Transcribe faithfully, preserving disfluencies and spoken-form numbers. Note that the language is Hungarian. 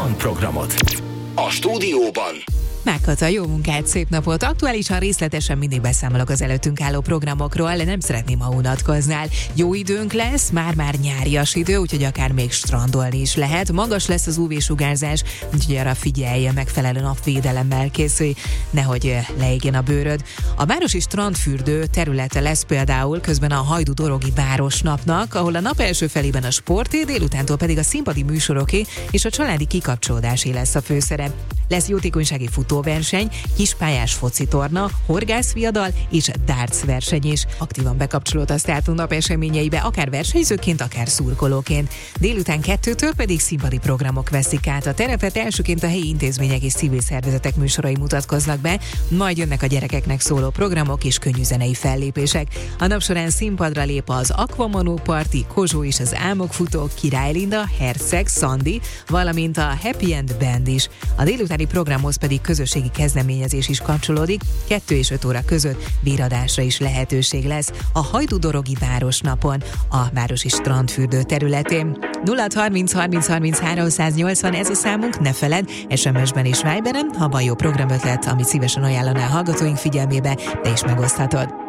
kalandprogramot. A stúdióban Megkata, jó munkát, szép napot! Aktuálisan, részletesen mindig beszámolok az előttünk álló programokról, nem szeretném, ha unatkoznál. Jó időnk lesz, már-már nyárias idő, úgyhogy akár még strandolni is lehet. Magas lesz az ú vé-sugárzás, úgyhogy arra figyelj, megfelelő napvédelemmel készülj, nehogy leégjen a bőröd. A városi strandfürdő területe lesz például közben a Hajdú-Dorogi Városnapnak, ahol a nap első felében a sporté, délutántól pedig a színpadi műsoroké és a családi kikapcsolódásé lesz a főszerep. Lesz jótékonysági futóverseny, kispályás focitorna, horgászviadal és darts verseny is. Aktívan bekapcsolódhatsz tehát a nap eseményeibe, akár versenyzőként, akár szurkolóként. Délután kettőtől pedig színpadi programok veszik át a terepet, elsőként a helyi intézmények és civil szervezetek műsorai mutatkoznak be, majd jönnek a gyerekeknek szóló programok és könnyűzenei fellépések. A nap során színpadra lép az Aquamanó Party, Kozsó és az Álmokfutó, Király Linda, Herceg, Szandi, valamint a Happy End Band is. A délutáni programhoz pedig közösségi kezdeményezés is kapcsolódik, kettő és öt óra között bíradásra is lehetőség lesz a Hajdú-Dorogi Városnapon, a városi strandfürdő területén. nulla harminc harminc harminc háromszáznyolcvan ez a számunk, ne feledd, es em es-ben és Viberen, ha van jó programötlet, amit szívesen ajánlanál hallgatóink figyelmébe, de is megoszthatod.